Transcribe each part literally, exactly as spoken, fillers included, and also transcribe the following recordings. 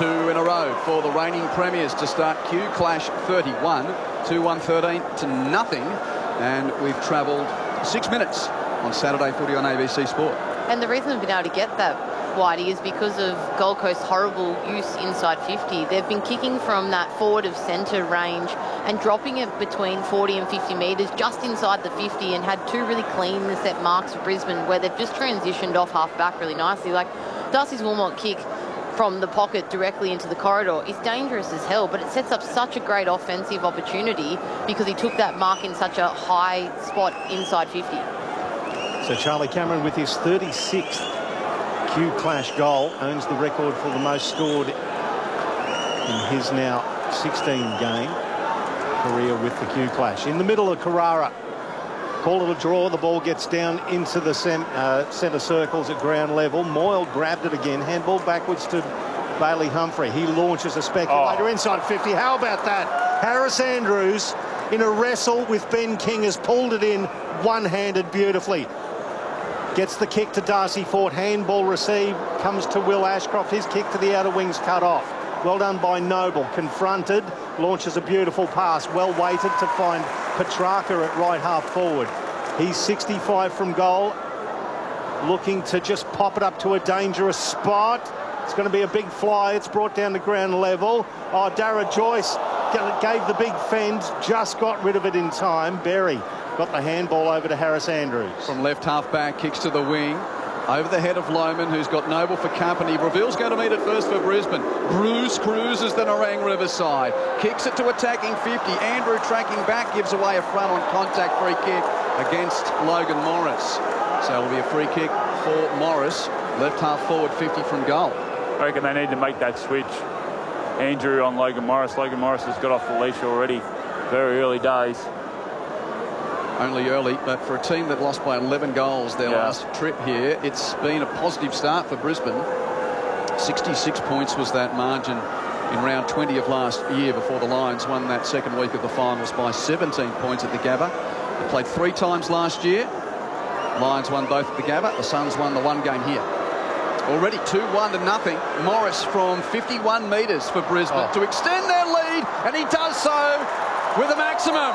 two in a row for the reigning premiers to start Q Clash thirty-one. two one thirteen to nothing. And we've travelled six minutes on Saturday footy on A B C Sport. And the reason we've been able to get that, Whitey, is because of Gold Coast's horrible use inside fifty. They've been kicking from that forward of centre range and dropping it between forty and fifty metres just inside the fifty, and had two really clean set marks for Brisbane where they've just transitioned off half back really nicely. Like Darcy's Wilmot kick from the pocket directly into the corridor is dangerous as hell, but it sets up such a great offensive opportunity because he took that mark in such a high spot inside fifty. So Charlie Cameron, with his thirty-sixth Q Clash goal, owns the record for the most scored in his now sixteen game career with the Q Clash. In the middle of Carrara, call it a draw. The ball gets down into the cent, uh, centre circles at ground level. Moyle grabbed it again. Handball backwards to Bailey Humphrey. He launches a speculator oh. inside fifty. How about that? Harris Andrews, in a wrestle with Ben King, has pulled it in one-handed beautifully. Gets the kick to Darcy Fort. Handball received. Comes to Will Ashcroft. His kick to the outer wings cut off. Well done by Noble. Confronted. Launches a beautiful pass. Well weighted to find Petrarca at right half forward. He's sixty-five from goal. Looking to just pop it up to a dangerous spot. It's going to be a big fly. It's brought down to ground level. Oh, Dara Joyce gave the big fend. Just got rid of it in time. Berry got the handball over to Harris Andrews. From left half back, kicks to the wing. Over the head of Lohman, who's got Noble for company. Breville's going to meet it first for Brisbane. Bruce cruises the Nerang Riverside. Kicks it to attacking fifty. Andrew tracking back, gives away a front on contact free kick against Logan Morris. So it'll be a free kick for Morris. Left half forward, fifty from goal. I reckon they need to make that switch. Andrew on Logan Morris. Logan Morris has got off the leash already. Very early days. Only early, but for a team that lost by eleven goals their yeah. last trip here, it's been a positive start for Brisbane. sixty-six points was that margin in round twenty of last year before the Lions won that second week of the finals by seventeen points at the Gabba. They played three times last year. Lions won both at the Gabba. The Suns won the one game here. Already two one to nothing. Morris from fifty-one metres for Brisbane oh. to extend their lead, and he does so with a maximum.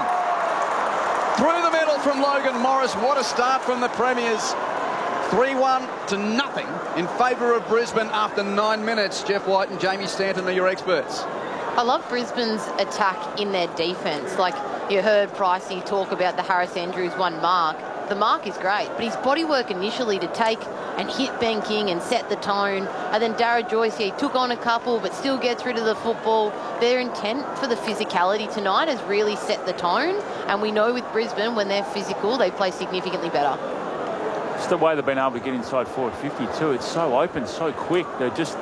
Through the middle from Logan Morris. What a start from the Premiers. three one to nothing in favour of Brisbane after nine minutes. Jeff White and Jamie Stanton are your experts. I love Brisbane's attack in their defence. Like you heard Pricey talk about the Harris Andrews one mark. The mark is great, but his bodywork initially to take and hit Ben King and set the tone. And then Dara Joyce, yeah, he took on a couple, but still gets rid of the football. Their intent for the physicality tonight has really set the tone. And we know with Brisbane, when they're physical, they play significantly better. It's the way they've been able to get inside forward fifty too. It's so open, so quick. They're just,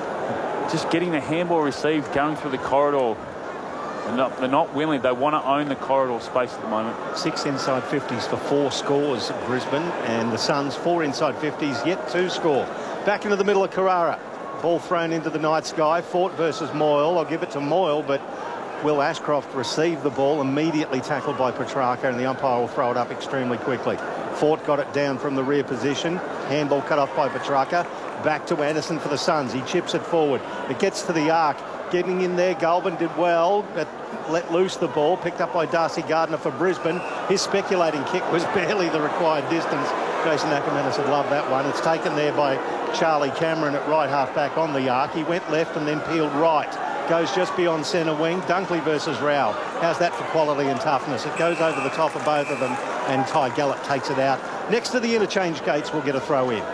just getting the handball received, going through the corridor. They're not, they're not willing. They want to own the corridor space at the moment. Six inside fifties for four scores at Brisbane, and the Suns four inside fifties yet to score. Back into the middle of Carrara. Ball thrown into the night sky. Fort versus Moyle. I'll give it to Moyle, but Will Ashcroft received the ball, immediately tackled by Petrarca, and the umpire will throw it up extremely quickly. Fort got it down from the rear position. Handball cut off by Petrarca. Back to Anderson for the Suns. He chips it forward. It gets to the arc. Getting in there, Goulburn did well, but let loose the ball. Picked up by Darcy Gardner for Brisbane. His speculating kick was barely the required distance. Jason Ackermanis would love that one. It's taken there by Charlie Cameron at right half back on the arc. He went left and then peeled right. Goes just beyond centre wing. Dunkley versus Rowell. How's that for quality and toughness? It goes over the top of both of them, and Ty Gallop takes it out. Next to the interchange gates, we'll get a throw in.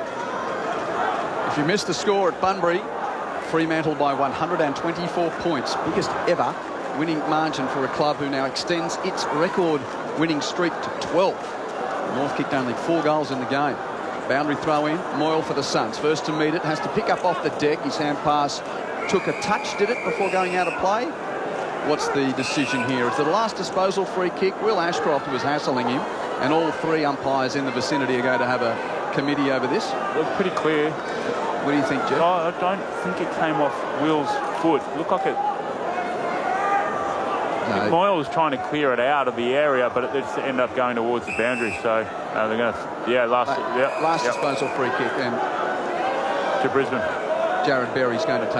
If you missed the score at Bunbury, Fremantle by one hundred twenty-four points, biggest ever winning margin for a club who now extends its record winning streak to twelve. North kicked only four goals in the game. Boundary throw in, Moyle for the Suns. First to meet it, has to pick up off the deck. His hand pass took a touch, did it, before going out of play. What's the decision here? It's the last disposal free kick. Will Ashcroft was hassling him, and all three umpires in the vicinity are going to have a committee over this. Looked pretty clear. What do you think, Jeff? No, I don't think it came off Will's foot. Looked like it. No. Moyle was trying to clear it out of the area, but it just ended up going towards the boundary. So uh, they're going to, yeah, last, La yeah, last yep. disposal free kick, and to Brisbane. Jared Berry's going to take